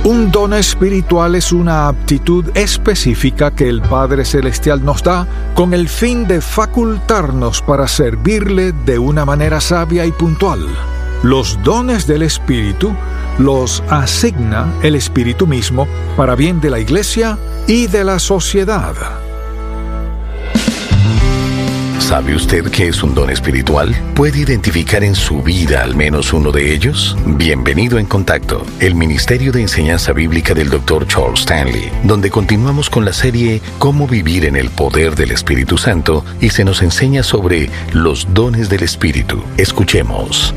Un don espiritual es una aptitud específica que el Padre Celestial nos da con el fin de facultarnos para servirle de una manera sabia y puntual. Los dones del Espíritu los asigna el Espíritu mismo para bien de la Iglesia y de la sociedad. ¿Sabe usted qué es un don espiritual? ¿Puede identificar en su vida al menos uno de ellos? Bienvenido en Contacto, el Ministerio de Enseñanza Bíblica del Dr. Charles Stanley, donde continuamos con la serie Cómo vivir en el poder del Espíritu Santo y se nos enseña sobre los dones del Espíritu. Escuchemos.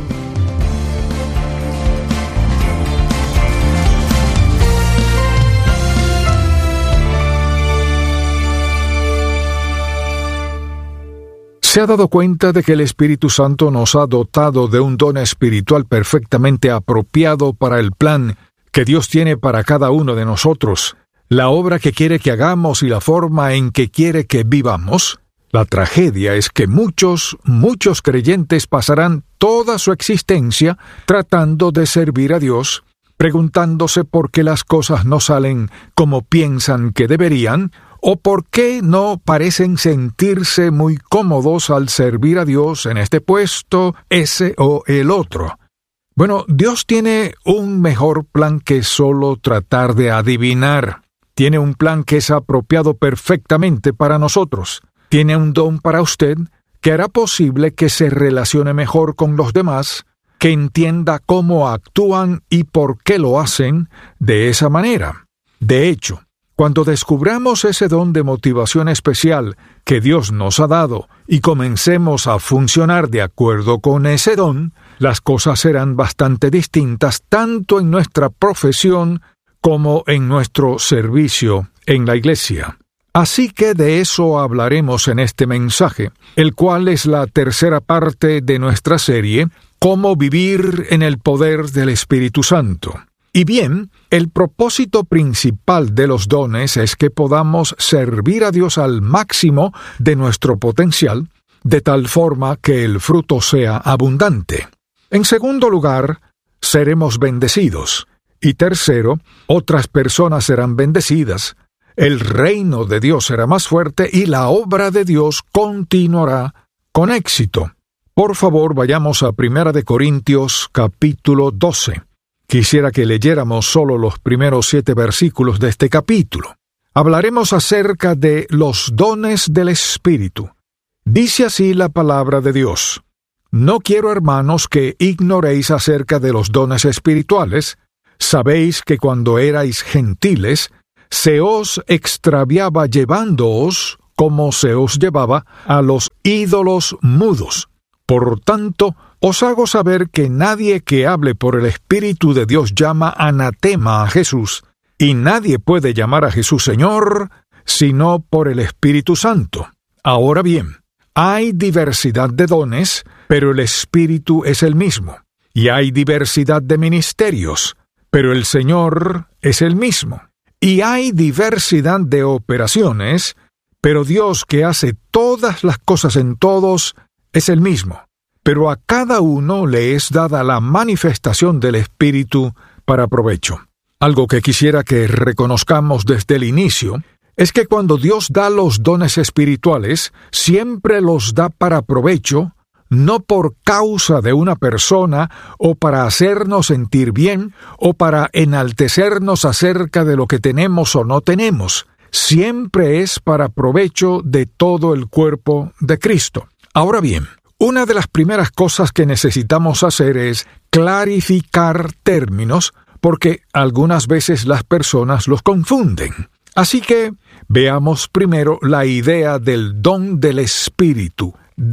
¿Se ha dado cuenta de que el Espíritu Santo nos ha dotado de un don espiritual perfectamente apropiado para el plan que Dios tiene para cada uno de nosotros, la obra que quiere que hagamos y la forma en que quiere que vivamos? La tragedia es que muchos creyentes pasarán toda su existencia tratando de servir a Dios, preguntándose por qué las cosas no salen como piensan que deberían, o por qué no parecen sentirse muy cómodos al servir a Dios en este puesto, ese o el otro. Bueno, Dios tiene un mejor plan que solo tratar de adivinar. Tiene un plan que es apropiado perfectamente para nosotros. Tiene un don para usted que hará posible que se relacione mejor con los demás, que entienda cómo actúan y por qué lo hacen de esa manera. De hecho, cuando descubramos ese don de motivación especial que Dios nos ha dado y comencemos a funcionar de acuerdo con ese don, las cosas serán bastante distintas tanto en nuestra profesión como en nuestro servicio en la iglesia. Así que de eso hablaremos en este mensaje, el cual es la tercera parte de nuestra serie, Cómo vivir en el poder del Espíritu Santo. Y bien, el propósito principal de los dones es que podamos servir a Dios al máximo de nuestro potencial, de tal forma que el fruto sea abundante. En segundo lugar, seremos bendecidos. Y tercero, otras personas serán bendecidas. El reino de Dios será más fuerte y la obra de Dios continuará con éxito. Por favor, vayamos a 1 Corintios capítulo 12. Quisiera que leyéramos solo los primeros 7 versículos de este capítulo. Hablaremos acerca de los dones del Espíritu. Dice así la palabra de Dios: No quiero, hermanos, que ignoréis acerca de los dones espirituales. Sabéis que cuando erais gentiles, se os extraviaba llevándoos, como se os llevaba, a los ídolos mudos. Por tanto, os hago saber que nadie que hable por el Espíritu de Dios llama anatema a Jesús, y nadie puede llamar a Jesús Señor, sino por el Espíritu Santo. Ahora bien, hay diversidad de dones, pero el Espíritu es el mismo. Y hay diversidad de ministerios, pero el Señor es el mismo. Y hay diversidad de operaciones, pero Dios que hace todas las cosas en todos es el mismo. Pero a cada uno le es dada la manifestación del Espíritu para provecho. Algo que quisiera que reconozcamos desde el inicio es que cuando Dios da los dones espirituales, siempre los da para provecho, no por causa de una persona o para hacernos sentir bien o para enaltecernos acerca de lo que tenemos o no tenemos. Siempre es para provecho de todo el cuerpo de Cristo. Ahora bien, una de las primeras cosas que necesitamos hacer es clarificar términos, porque algunas veces las personas los confunden. Así que veamos primero la idea del don del Espíritu,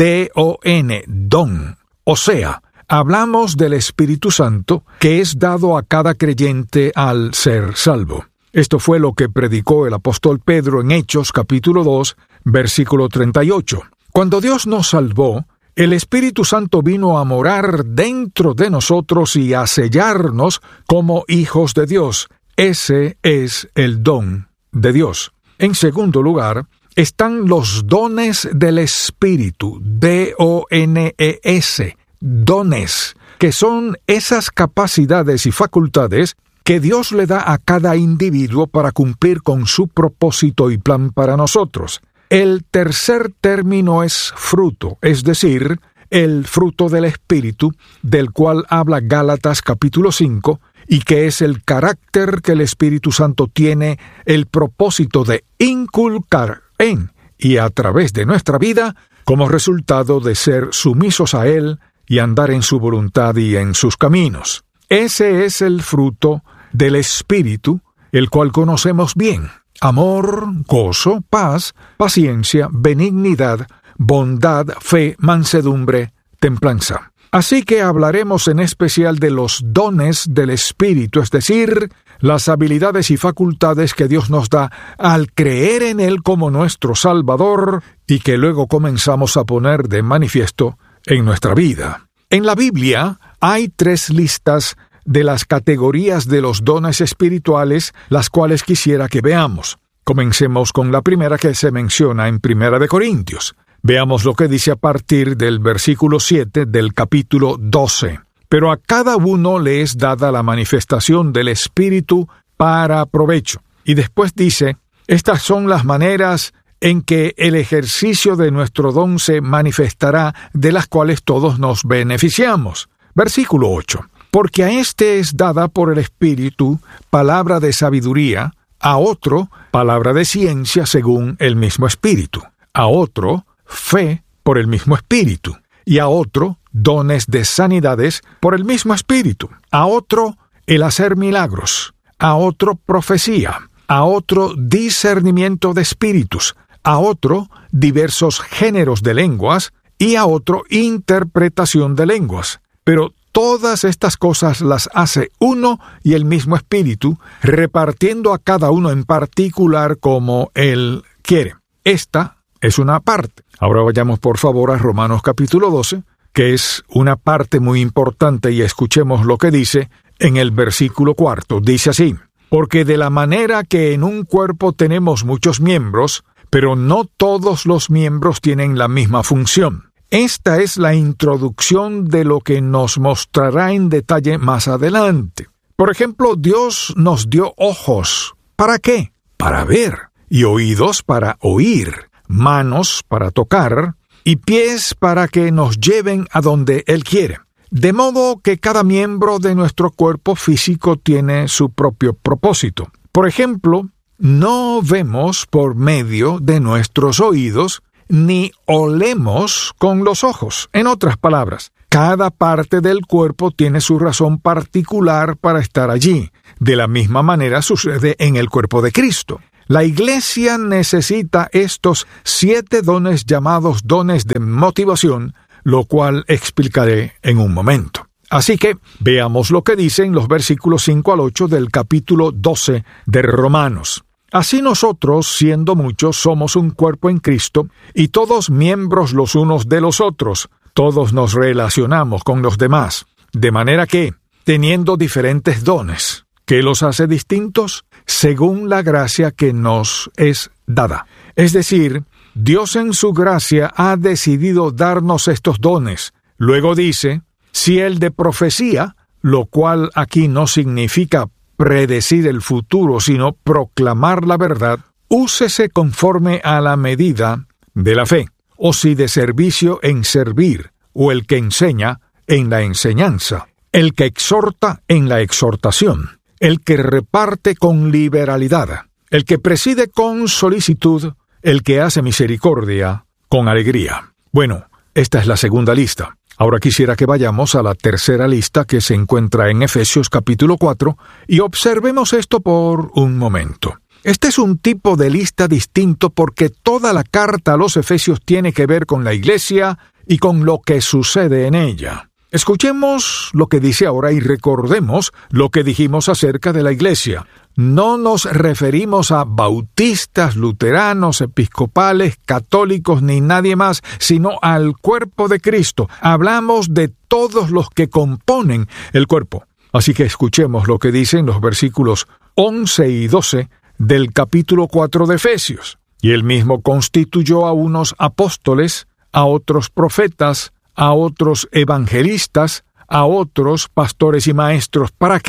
D-O-N, don. O sea, hablamos del Espíritu Santo que es dado a cada creyente al ser salvo. Esto fue lo que predicó el apóstol Pedro en Hechos capítulo 2, versículo 38. Cuando Dios nos salvó, el Espíritu Santo vino a morar dentro de nosotros y a sellarnos como hijos de Dios. Ese es el don de Dios. En segundo lugar, están los dones del Espíritu, D-O-N-E-S, dones, que son esas capacidades y facultades que Dios le da a cada individuo para cumplir con su propósito y plan para nosotros. El tercer término es fruto, es decir, el fruto del Espíritu, del cual habla Gálatas capítulo 5, y que es el carácter que el Espíritu Santo tiene el propósito de inculcar en y a través de nuestra vida como resultado de ser sumisos a Él y andar en su voluntad y en sus caminos. Ese es el fruto del Espíritu, el cual conocemos bien: amor, gozo, paz, paciencia, benignidad, bondad, fe, mansedumbre, templanza. Así que hablaremos en especial de los dones del Espíritu, es decir, las habilidades y facultades que Dios nos da al creer en Él como nuestro Salvador y que luego comenzamos a poner de manifiesto en nuestra vida. En la Biblia hay 3 listas de las categorías de los dones espirituales, las cuales quisiera que veamos. Comencemos con la primera que se menciona en 1 Corintios. Veamos lo que dice a partir del versículo 7 del capítulo 12. Pero a cada uno le es dada la manifestación del Espíritu para provecho. Y después dice: estas son las maneras en que el ejercicio de nuestro don se manifestará, de las cuales todos nos beneficiamos. Versículo 8. Porque a éste es dada por el Espíritu palabra de sabiduría, a otro palabra de ciencia según el mismo Espíritu, a otro fe por el mismo Espíritu, y a otro dones de sanidades por el mismo Espíritu, a otro el hacer milagros, a otro profecía, a otro discernimiento de espíritus, a otro diversos géneros de lenguas, y a otro interpretación de lenguas. Pero todas estas cosas las hace uno y el mismo Espíritu, repartiendo a cada uno en particular como Él quiere. Esta es una parte. Ahora vayamos por favor a Romanos capítulo 12, que es una parte muy importante, y escuchemos lo que dice en el versículo 4. Dice así: porque de la manera que en un cuerpo tenemos muchos miembros, pero no todos los miembros tienen la misma función. Esta es la introducción de lo que nos mostrará en detalle más adelante. Por ejemplo, Dios nos dio ojos. ¿Para qué? Para ver. Y oídos para oír. Manos para tocar, y pies para que nos lleven a donde Él quiere. De modo que cada miembro de nuestro cuerpo físico tiene su propio propósito. Por ejemplo, no vemos por medio de nuestros oídos, ni olemos con los ojos. En otras palabras, cada parte del cuerpo tiene su razón particular para estar allí. De la misma manera sucede en el cuerpo de Cristo. La Iglesia necesita estos 7 dones llamados dones de motivación, lo cual explicaré en un momento. Así que veamos lo que dicen los versículos 5 al 8 del capítulo 12 de Romanos. Así nosotros, siendo muchos, somos un cuerpo en Cristo, y todos miembros los unos de los otros. Todos nos relacionamos con los demás, de manera que, teniendo diferentes dones, ¿qué los hace distintos? Según la gracia que nos es dada. Es decir, Dios en su gracia ha decidido darnos estos dones. Luego dice: si el de profecía, lo cual aquí no significa predecir el futuro, sino proclamar la verdad, úsese conforme a la medida de la fe. O si de servicio, en servir, o el que enseña, en la enseñanza, el que exhorta, en la exhortación, el que reparte con liberalidad, el que preside con solicitud, el que hace misericordia con alegría. Bueno, esta es la segunda lista. Ahora quisiera que vayamos a la tercera lista que se encuentra en Efesios capítulo 4 y observemos esto por un momento. Este es un tipo de lista distinto porque toda la carta a los Efesios tiene que ver con la Iglesia y con lo que sucede en ella. Escuchemos lo que dice ahora y recordemos lo que dijimos acerca de la Iglesia. No nos referimos a bautistas, luteranos, episcopales, católicos ni nadie más, sino al cuerpo de Cristo. Hablamos de todos los que componen el cuerpo. Así que escuchemos lo que dicen los versículos 11 y 12 del capítulo 4 de Efesios. Y él mismo constituyó a unos apóstoles, a otros profetas, a otros evangelistas, a otros pastores y maestros. ¿Para qué?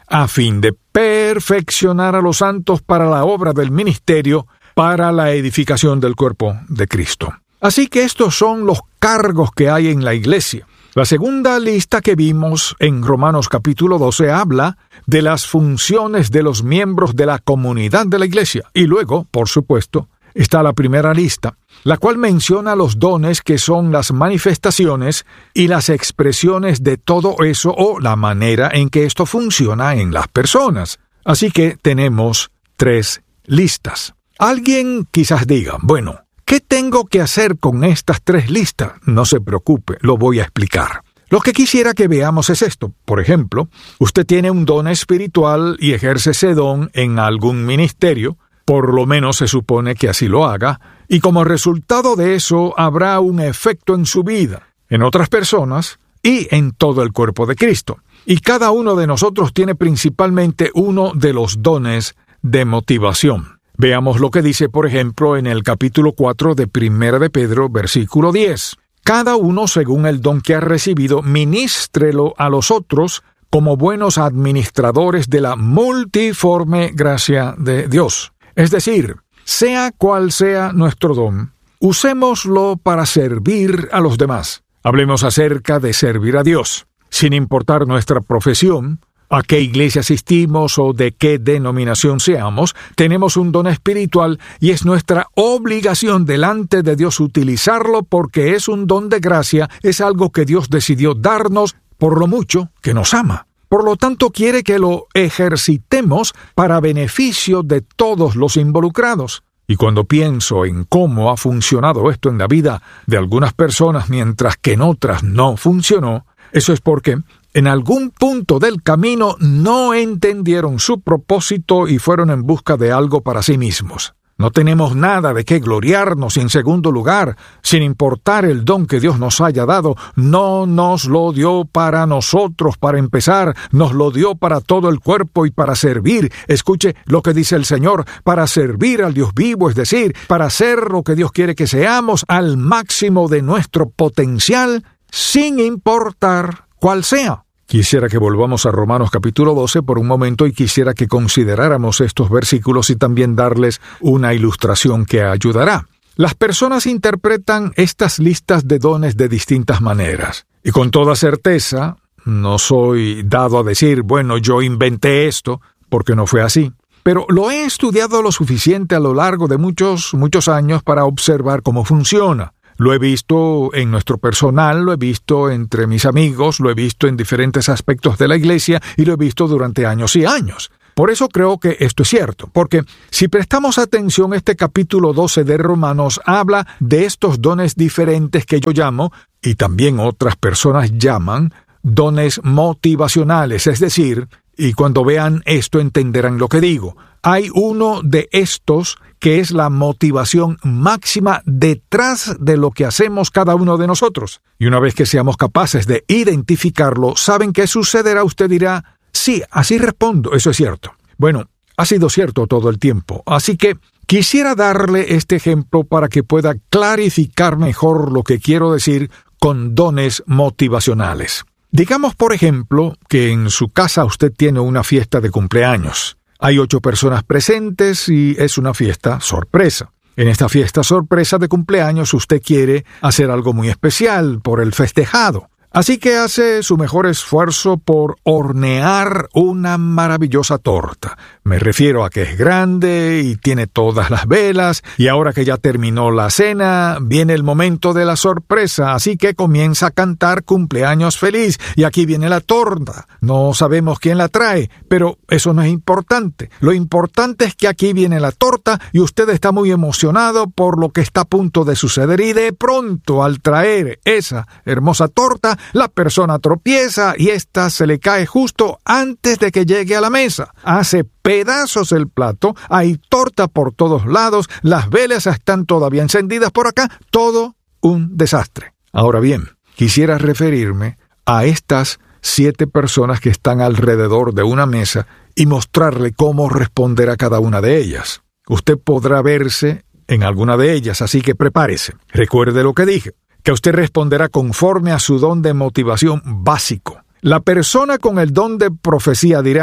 a fin de perfeccionar a los santos para la obra del ministerio, para la edificación del cuerpo de Cristo. Así que estos son los cargos que hay en la iglesia. La segunda lista que vimos en Romanos capítulo 12 habla de las funciones de los miembros de la comunidad de la iglesia. Y luego, por supuesto, está la primera lista, la cual menciona los dones que son las manifestaciones y las expresiones de todo eso o la manera en que esto funciona en las personas. Así que tenemos 3 listas. Alguien quizás diga, bueno, ¿qué tengo que hacer con estas 3 listas? No se preocupe, lo voy a explicar. Lo que quisiera que veamos es esto. Por ejemplo, usted tiene un don espiritual y ejerce ese don en algún ministerio, por lo menos se supone que así lo haga, y como resultado de eso habrá un efecto en su vida, en otras personas y en todo el cuerpo de Cristo. Y cada uno de nosotros tiene principalmente uno de los dones de motivación. Veamos lo que dice, por ejemplo, en el capítulo 4 de Primera de Pedro, versículo 10. Cada uno, según el don que ha recibido, ministrelo a los otros como buenos administradores de la multiforme gracia de Dios. Es decir, sea cual sea nuestro don, usémoslo para servir a los demás. Hablemos acerca de servir a Dios, sin importar nuestra profesión, a qué iglesia asistimos o de qué denominación seamos. Tenemos un don espiritual y es nuestra obligación delante de Dios utilizarlo porque es un don de gracia, es algo que Dios decidió darnos por lo mucho que nos ama. Por lo tanto, quiere que lo ejercitemos para beneficio de todos los involucrados. Y cuando pienso en cómo ha funcionado esto en la vida de algunas personas mientras que en otras no funcionó, eso es porque en algún punto del camino no entendieron su propósito y fueron en busca de algo para sí mismos. No tenemos nada de qué gloriarnos y, en segundo lugar, sin importar el don que Dios nos haya dado, no nos lo dio para nosotros, para empezar, nos lo dio para todo el cuerpo y para servir. Escuche lo que dice el Señor, para servir al Dios vivo, es decir, para hacer lo que Dios quiere que seamos al máximo de nuestro potencial, sin importar cuál sea. Quisiera que volvamos a Romanos capítulo 12 por un momento y quisiera que consideráramos estos versículos y también darles una ilustración que ayudará. Las personas interpretan estas listas de dones de distintas maneras. Y con toda certeza, no soy dado a decir, bueno, yo inventé esto, porque no fue así. Pero lo he estudiado lo suficiente a lo largo de muchos años para observar cómo funciona. Lo he visto en nuestro personal, lo he visto entre mis amigos, lo he visto en diferentes aspectos de la iglesia y lo he visto durante años y años. Por eso creo que esto es cierto, porque si prestamos atención, este capítulo 12 de Romanos habla de estos dones diferentes que yo llamo, y también otras personas llaman, dones motivacionales, es decir, y cuando vean esto entenderán lo que digo. Hay uno de estos que es la motivación máxima detrás de lo que hacemos cada uno de nosotros. Y una vez que seamos capaces de identificarlo, ¿saben qué sucederá? Usted dirá, sí, así respondo, eso es cierto. Bueno, ha sido cierto todo el tiempo, así que quisiera darle este ejemplo para que pueda clarificar mejor lo que quiero decir con dones motivacionales. Digamos, por ejemplo, que en su casa usted tiene una fiesta de cumpleaños. Hay 8 personas presentes y es una fiesta sorpresa. En esta fiesta sorpresa de cumpleaños usted quiere hacer algo muy especial por el festejado. Así que hace su mejor esfuerzo por hornear una maravillosa torta. Me refiero a que es grande y tiene todas las velas, y ahora que ya terminó la cena, viene el momento de la sorpresa, así que comienza a cantar cumpleaños feliz, y aquí viene la torta. No sabemos quién la trae, pero eso no es importante. Lo importante es que aquí viene la torta y usted está muy emocionado por lo que está a punto de suceder, y de pronto, al traer esa hermosa torta, la persona tropieza y ésta se le cae justo antes de que llegue a la mesa. Hace pedazos el plato, hay torta por todos lados, las velas están todavía encendidas por acá, todo un desastre. Ahora bien, quisiera referirme a estas 7 personas que están alrededor de una mesa y mostrarle cómo responder a cada una de ellas. Usted podrá verse en alguna de ellas, así que prepárese. Recuerde lo que dije, que usted responderá conforme a su don de motivación básico. La persona con el don de profecía dirá,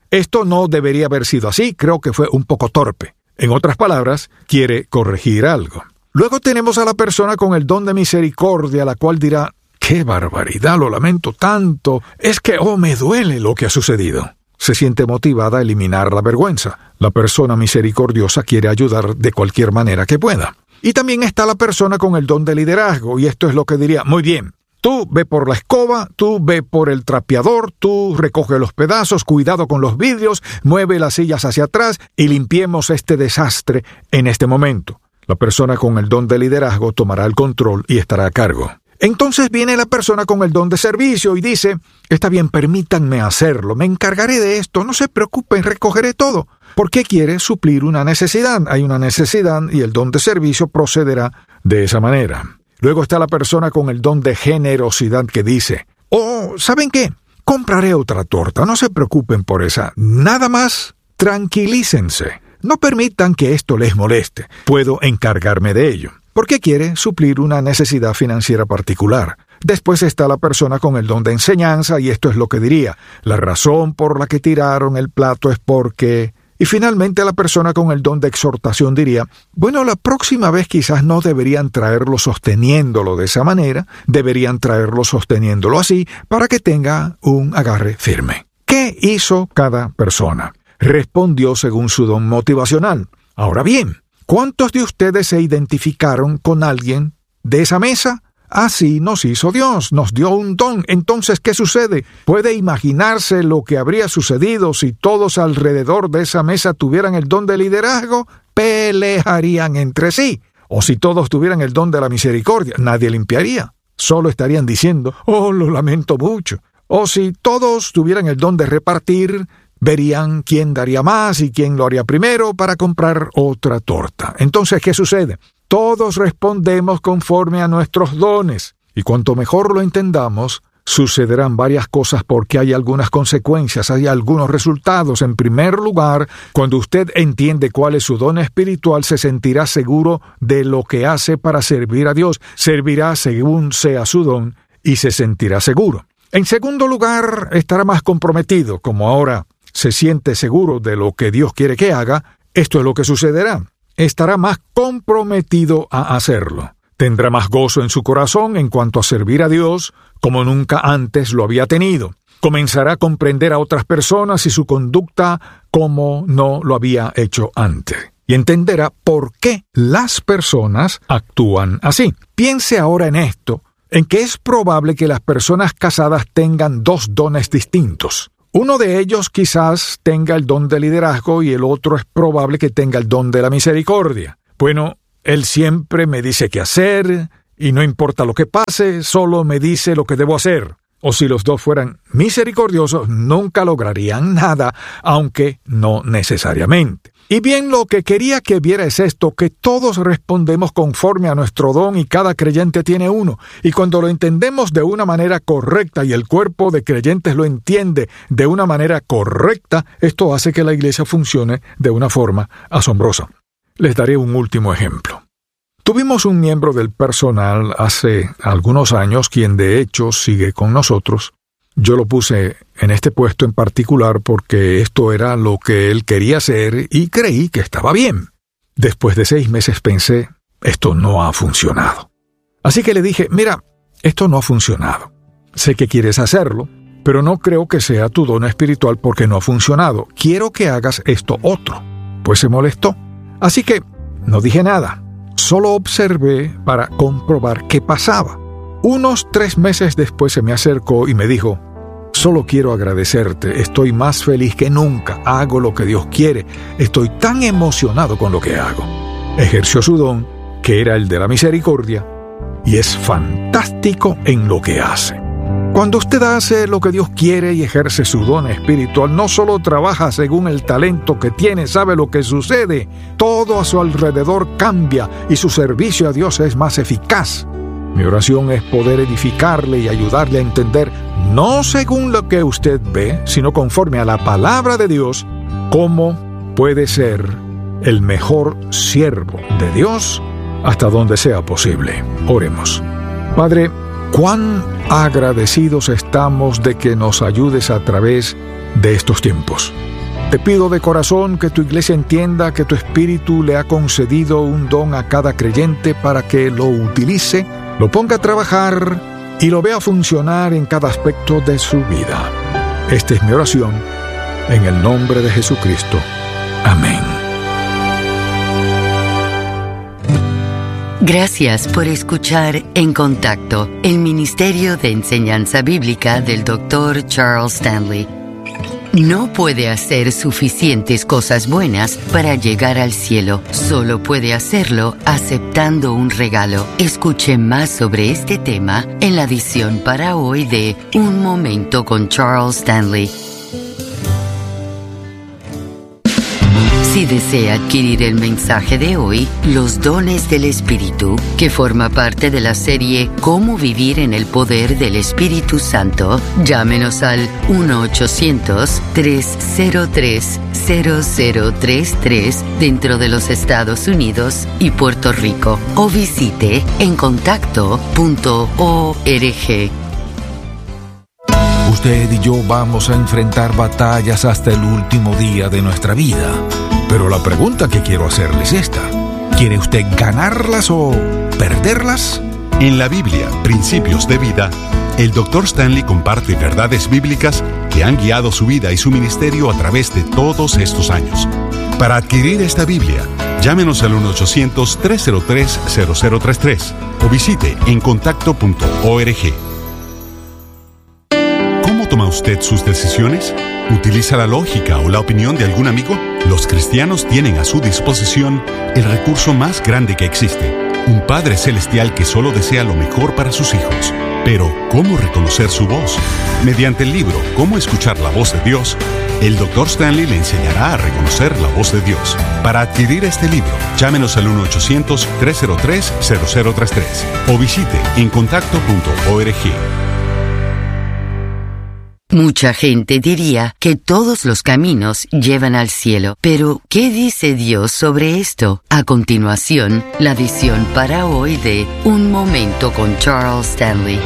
esto no debería haber sido así, creo que fue un poco torpe. En otras palabras, quiere corregir algo. Luego tenemos a la persona con el don de misericordia, la cual dirá, ¡qué barbaridad! Lo lamento tanto. Es que, me duele lo que ha sucedido. Se siente motivada a eliminar la vergüenza. La persona misericordiosa quiere ayudar de cualquier manera que pueda. Y también está la persona con el don de liderazgo, y esto es lo que diría, muy bien, tú ve por la escoba, tú ve por el trapeador, tú recoge los pedazos, cuidado con los vidrios, mueve las sillas hacia atrás y limpiemos este desastre en este momento. La persona con el don de liderazgo tomará el control y estará a cargo. Entonces viene la persona con el don de servicio y dice, está bien, permítanme hacerlo, me encargaré de esto, no se preocupen, recogeré todo. Porque quiere suplir una necesidad. Hay una necesidad y el don de servicio procederá de esa manera. Luego está la persona con el don de generosidad que dice, ¿saben qué? Compraré otra torta, no se preocupen por esa. Nada más, tranquilícense. No permitan que esto les moleste. Puedo encargarme de ello. Porque quiere suplir una necesidad financiera particular. Después está la persona con el don de enseñanza, y esto es lo que diría. La razón por la que tiraron el plato es porque... Y finalmente la persona con el don de exhortación diría, bueno, la próxima vez quizás no deberían traerlo sosteniéndolo de esa manera, deberían traerlo sosteniéndolo así, para que tenga un agarre firme. ¿Qué hizo cada persona? Respondió según su don motivacional. Ahora bien, ¿cuántos de ustedes se identificaron con alguien de esa mesa? Así nos hizo Dios, nos dio un don. Entonces, ¿qué sucede? ¿Puede imaginarse lo que habría sucedido si todos alrededor de esa mesa tuvieran el don de liderazgo? Pelearían entre sí. O si todos tuvieran el don de la misericordia, nadie limpiaría. Solo estarían diciendo, lo lamento mucho. O si todos tuvieran el don de repartir, verían quién daría más y quién lo haría primero para comprar otra torta. Entonces, ¿qué sucede? Todos respondemos conforme a nuestros dones, y cuanto mejor lo entendamos, sucederán varias cosas porque hay algunas consecuencias, hay algunos resultados. En primer lugar, cuando usted entiende cuál es su don espiritual, se sentirá seguro de lo que hace para servir a Dios, servirá según sea su don y se sentirá seguro. En segundo lugar, estará más comprometido, como ahora se siente seguro de lo que Dios quiere que haga. Esto es lo que sucederá. Estará más comprometido a hacerlo. Tendrá más gozo en su corazón en cuanto a servir a Dios como nunca antes lo había tenido. Comenzará a comprender a otras personas y su conducta como no lo había hecho antes. Y entenderá por qué las personas actúan así. Piense ahora en esto, en que es probable que las personas casadas tengan dos dones distintos. Uno de ellos quizás tenga el don de liderazgo y el otro es probable que tenga el don de la misericordia. Bueno, él siempre me dice qué hacer y no importa lo que pase, solo me dice lo que debo hacer. O si los dos fueran misericordiosos, nunca lograrían nada, aunque no necesariamente. Y bien, lo que quería que viera es esto, que todos respondemos conforme a nuestro don y cada creyente tiene uno. Y cuando lo entendemos de una manera correcta y el cuerpo de creyentes lo entiende de una manera correcta, esto hace que la iglesia funcione de una forma asombrosa. Les daré un último ejemplo. Tuvimos un miembro del personal hace algunos años, quien de hecho sigue con nosotros. Yo lo puse en este puesto en particular porque esto era lo que él quería hacer y creí que estaba bien. Después de 6 meses pensé, esto no ha funcionado. Así que le dije, mira, esto no ha funcionado. Sé que quieres hacerlo, pero no creo que sea tu don espiritual porque no ha funcionado. Quiero que hagas esto otro. Pues se molestó. Así que no dije nada. Solo observé para comprobar qué pasaba. Unos 3 meses después se me acercó y me dijo, solo quiero agradecerte, estoy más feliz que nunca, hago lo que Dios quiere, estoy tan emocionado con lo que hago. Ejerció su don, que era el de la misericordia, y es fantástico en lo que hace. Cuando usted hace lo que Dios quiere y ejerce su don espiritual, no solo trabaja según el talento que tiene, sabe lo que sucede, todo a su alrededor cambia y su servicio a Dios es más eficaz. Mi oración es poder edificarle y ayudarle a entender, no según lo que usted ve, sino conforme a la palabra de Dios, cómo puede ser el mejor siervo de Dios hasta donde sea posible. Oremos. Padre, cuán agradecidos estamos de que nos ayudes a través de estos tiempos. Te pido de corazón que tu iglesia entienda que tu Espíritu le ha concedido un don a cada creyente para que lo utilice, lo ponga a trabajar y lo vea funcionar en cada aspecto de su vida. Esta es mi oración, en el nombre de Jesucristo. Amén. Gracias por escuchar En Contacto, el Ministerio de Enseñanza Bíblica del Dr. Charles Stanley. No puede hacer suficientes cosas buenas para llegar al cielo. Solo puede hacerlo aceptando un regalo. Escuche más sobre este tema en la edición para hoy de Un Momento con Charles Stanley. Si desea adquirir el mensaje de hoy, Los Dones del Espíritu, que forma parte de la serie Cómo Vivir en el Poder del Espíritu Santo, llámenos al 1-800-303-0033 dentro de los Estados Unidos y Puerto Rico, o visite encontacto.org. Usted y yo vamos a enfrentar batallas hasta el último día de nuestra vida. Pero la pregunta que quiero hacerle es esta: ¿quiere usted ganarlas o perderlas? En la Biblia, Principios de Vida, el Dr. Stanley comparte verdades bíblicas que han guiado su vida y su ministerio a través de todos estos años. Para adquirir esta Biblia, llámenos al 1-800-303-0033 o visite encontacto.org. ¿Cómo toma usted sus decisiones? ¿Utiliza la lógica o la opinión de algún amigo? Los cristianos tienen a su disposición el recurso más grande que existe, un Padre Celestial que solo desea lo mejor para sus hijos. Pero, ¿cómo reconocer su voz? Mediante el libro Cómo escuchar la voz de Dios, el Dr. Stanley le enseñará a reconocer la voz de Dios. Para adquirir este libro, llámenos al 1-800-303-0033 o visite encontacto.org. Mucha gente diría que todos los caminos llevan al cielo, pero ¿qué dice Dios sobre esto? A continuación, la edición para hoy de Un Momento con Charles Stanley.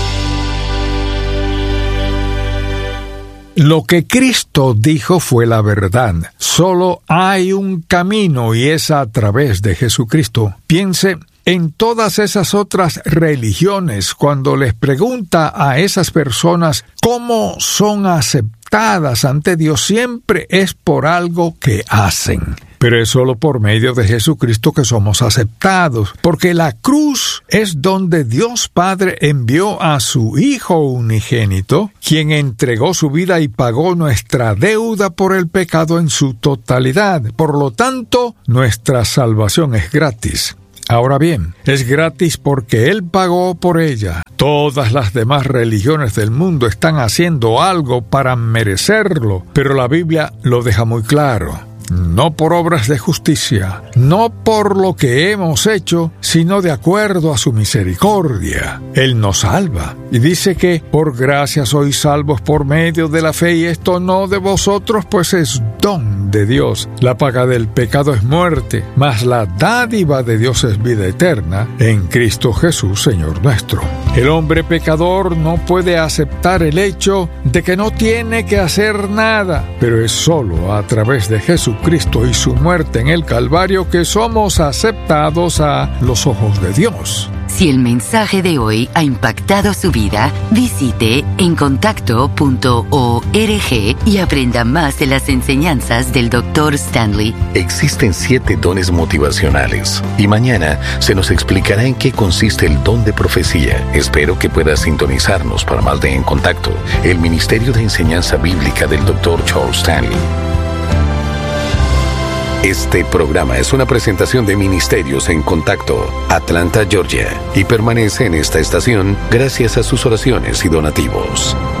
Lo que Cristo dijo fue la verdad. Solo hay un camino y es a través de Jesucristo. Piense en todas esas otras religiones cuando les pregunta a esas personas cómo son aceptadas ante Dios, siempre es por algo que hacen. Pero es solo por medio de Jesucristo que somos aceptados, porque la cruz es donde Dios Padre envió a su Hijo unigénito, quien entregó su vida y pagó nuestra deuda por el pecado en su totalidad. Por lo tanto, nuestra salvación es gratis. Ahora bien, es gratis porque Él pagó por ella. Todas las demás religiones del mundo están haciendo algo para merecerlo, pero la Biblia lo deja muy claro. No por obras de justicia, no por lo que hemos hecho, sino de acuerdo a su misericordia. Él nos salva y dice que por gracia sois salvos por medio de la fe, y esto no de vosotros, pues es don de Dios. La paga del pecado es muerte, mas la dádiva de Dios es vida eterna en Cristo Jesús, Señor nuestro. El hombre pecador no puede aceptar el hecho de que no tiene que hacer nada, pero es solo a través de Jesucristo y su muerte en el Calvario que somos aceptados a los ojos de Dios. Si el mensaje de hoy ha impactado su vida, visite encontacto.org y aprenda más de las enseñanzas del Dr. Stanley. Existen 7 dones motivacionales y mañana se nos explicará en qué consiste el don de profecía. Espero que pueda sintonizarnos para más de En Contacto, el Ministerio de Enseñanza Bíblica del Dr. Charles Stanley. Este programa es una presentación de Ministerios en Contacto, Atlanta, Georgia, y permanece en esta estación gracias a sus oraciones y donativos.